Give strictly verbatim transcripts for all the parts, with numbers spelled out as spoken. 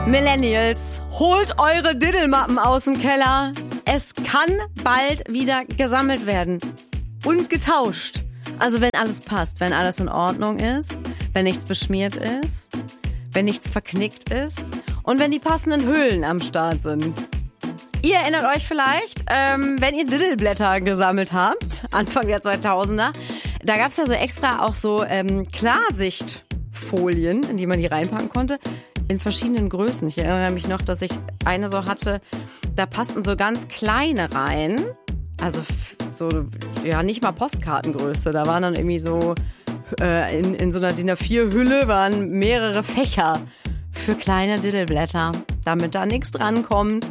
Millennials, holt eure Diddelmappen aus dem Keller. Es kann bald wieder gesammelt werden und getauscht. Also wenn alles passt, wenn alles in Ordnung ist, wenn nichts beschmiert ist, wenn nichts verknickt ist und wenn die passenden Hüllen am Start sind. Ihr erinnert euch vielleicht, ähm, wenn ihr Diddelblätter gesammelt habt, Anfang der zweitausender, da gab's ja so extra auch so ähm, Klarsichtfolien, in die man die reinpacken konnte, in verschiedenen Größen. Ich erinnere mich noch, dass ich eine so hatte, da passten so ganz kleine rein, also so, ja, nicht mal Postkartengröße, da waren dann irgendwie so, äh, in, in so einer D I N A vier Hülle waren mehrere Fächer für kleine Diddelblätter, damit da nichts drankommt.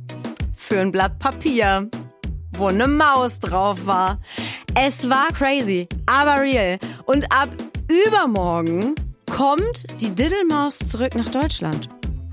Für ein Blatt Papier, wo eine Maus drauf war. Es war crazy, aber real. Und ab übermorgen kommt die Diddelmaus zurück nach Deutschland.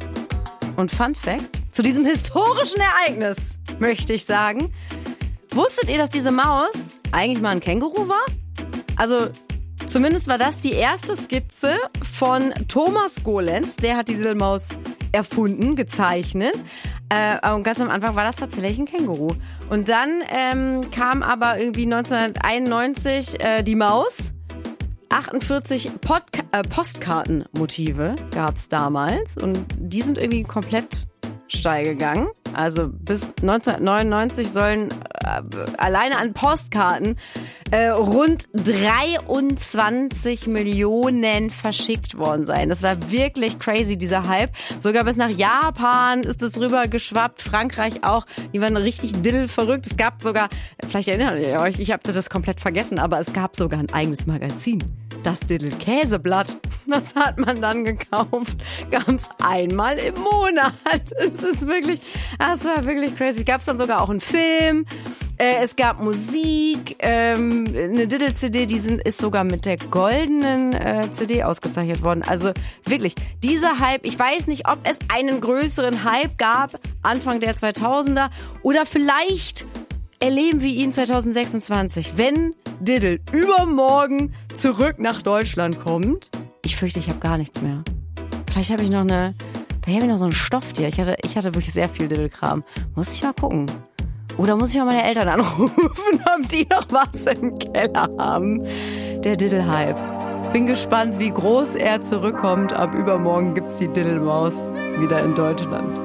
Und Fun Fact, zu diesem historischen Ereignis möchte ich sagen, wusstet ihr, dass diese Maus eigentlich mal ein Känguru war? Also zumindest war das die erste Skizze von Thomas Golenz. Der hat die Diddelmaus erfunden, gezeichnet. Äh, und ganz am Anfang war das tatsächlich ein Känguru. Und dann ähm, kam aber irgendwie neunzehnhunderteinundneunzig äh, die Maus. achtundvierzig Podca- äh, Postkartenmotive gab es damals. Und die sind irgendwie komplett steil gegangen. Also bis neunzehnhundertneunundneunzig sollen äh, alleine an Postkarten äh, rund dreiundzwanzig Millionen verschickt worden sein. Das war wirklich crazy, dieser Hype. Sogar bis nach Japan ist es rüber geschwappt, Frankreich auch. Die waren richtig diddle-verrückt. Es gab sogar, vielleicht erinnert ihr euch, ich habe das komplett vergessen, aber es gab sogar ein eigenes Magazin. Das Diddle-Käseblatt, das hat man dann gekauft, gab es einmal im Monat. Es ist wirklich, das war wirklich crazy. Gab es dann sogar auch einen Film, äh, es gab Musik, ähm, eine Diddle-C D, die sind, ist sogar mit der goldenen äh, C D ausgezeichnet worden. Also wirklich, dieser Hype, ich weiß nicht, ob es einen größeren Hype gab, Anfang der zweitausender oder vielleicht erleben wir ihn zweitausendsechsundzwanzig, wenn Diddle übermorgen zurück nach Deutschland kommt. Ich fürchte, ich habe gar nichts mehr. Vielleicht habe ich noch eine, vielleicht habe ich noch so ein Stofftier. Ich hatte, ich hatte wirklich sehr viel Diddle-Kram. Muss ich mal gucken. Oder muss ich mal meine Eltern anrufen, ob die noch was im Keller haben. Der Diddle-Hype. Bin gespannt, wie groß er zurückkommt. Ab übermorgen gibt's die Diddelmaus wieder in Deutschland.